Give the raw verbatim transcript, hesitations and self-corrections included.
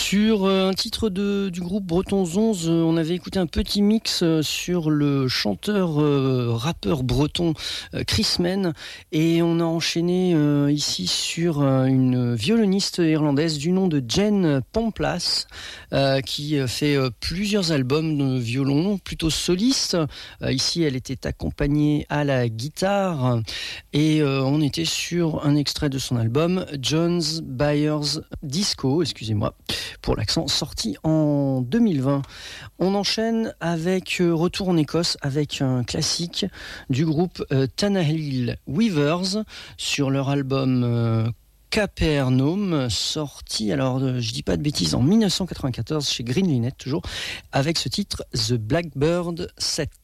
Sur un titre de, du groupe Bretons onze, on avait écouté un petit mix sur le chanteur euh, rappeur breton euh, Chris Men, et on a enchaîné euh, ici sur euh, une violoniste irlandaise du nom de Jen Pamplas euh, qui fait euh, plusieurs albums de violon plutôt solistes. Euh, ici elle était accompagnée à la guitare et euh, on était sur un extrait de son album John's Byers Disco, excusez-moi pour l'accent, sorti en deux mille vingt. On enchaîne avec euh, retour en Écosse avec un classique du groupe euh, Tannahill Weavers sur leur album euh, Capernaum, sorti, alors euh, je dis pas de bêtises, en dix-neuf cent quatre-vingt-quatorze chez Green Linnet toujours, avec ce titre The Blackbird Set.